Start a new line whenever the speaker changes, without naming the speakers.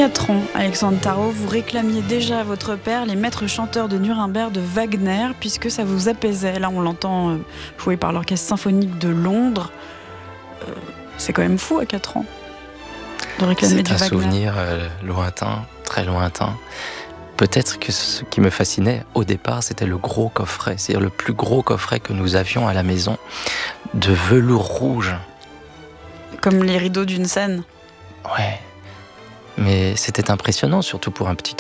4 ans, Alexandre Tarot, vous réclamiez déjà à votre père les maîtres chanteurs de Nuremberg de Wagner, puisque ça vous apaisait. Là, on l'entend joué par l'Orchestre Symphonique de Londres. C'est quand même fou à 4 ans de réclamer du Wagner.
C'est un souvenir lointain, très lointain. Peut-être que ce qui me fascinait au départ, c'était le gros coffret, c'est-à-dire le plus gros coffret que nous avions à la maison, de velours rouge.
Comme les rideaux d'une scène.
Ouais, mais c'était impressionnant, surtout pour un petit